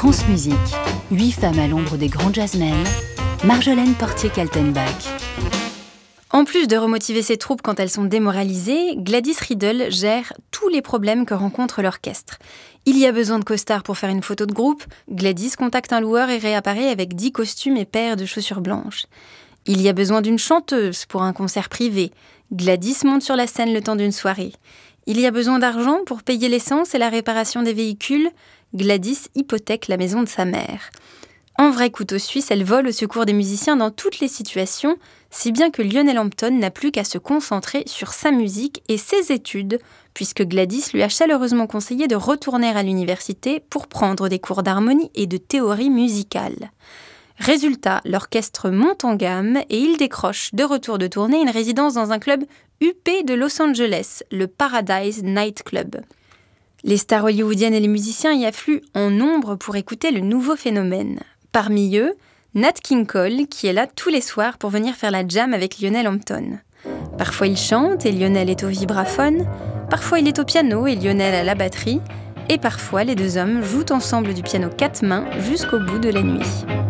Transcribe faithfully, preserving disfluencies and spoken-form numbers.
France Musique, huit femmes à l'ombre des grands jazzmen, Marjolaine Portier-Kaltenbach. En plus de remotiver ses troupes quand elles sont démoralisées, Gladys Riddle gère tous les problèmes que rencontre l'orchestre. Il y a besoin de costards pour faire une photo de groupe, Gladys contacte un loueur et réapparaît avec dix costumes et paires de chaussures blanches. Il y a besoin d'une chanteuse pour un concert privé, Gladys monte sur la scène le temps d'une soirée. Il y a besoin d'argent pour payer l'essence et la réparation des véhicules, Gladys hypothèque la maison de sa mère. En vrai couteau suisse, elle vole au secours des musiciens dans toutes les situations, si bien que Lionel Hampton n'a plus qu'à se concentrer sur sa musique et ses études, puisque Gladys lui a chaleureusement conseillé de retourner à l'université pour prendre des cours d'harmonie et de théorie musicale. Résultat, l'orchestre monte en gamme et il décroche, de retour de tournée, une résidence dans un club huppé de Los Angeles, le Paradise Night Club. Les stars hollywoodiennes et les musiciens y affluent en nombre pour écouter le nouveau phénomène. Parmi eux, Nat King Cole, qui est là tous les soirs pour venir faire la jam avec Lionel Hampton. Parfois il chante et Lionel est au vibraphone, parfois il est au piano et Lionel à la batterie, et parfois les deux hommes jouent ensemble du piano quatre mains jusqu'au bout de la nuit.